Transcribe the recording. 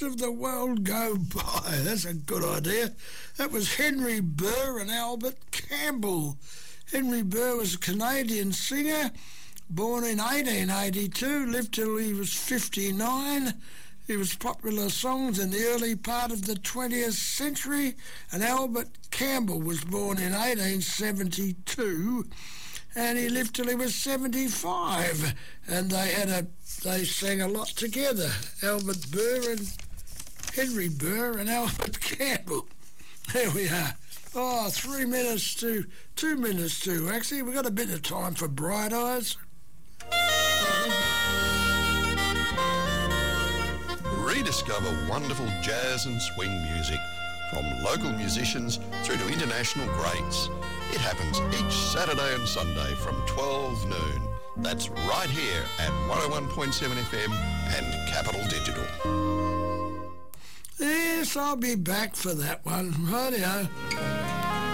of the world go by. That's a good idea. That was Henry Burr and Albert Campbell. Henry Burr was a Canadian singer, born in 1882, lived till he was 59. He was popular songs in the early part of the 20th century, and Albert Campbell was born in 1872, and he lived till he was 75, and they sang a lot together, Albert Burr and Henry Burr and Albert Campbell. There we are. 2 minutes to, actually. We've got a bit of time for Bright Eyes. Rediscover wonderful jazz and swing music, from local musicians through to international greats. It happens each Saturday and Sunday from 12 noon. That's right here at 101.7 FM and Capital Digital. Yes, I'll be back for that one. Rightio.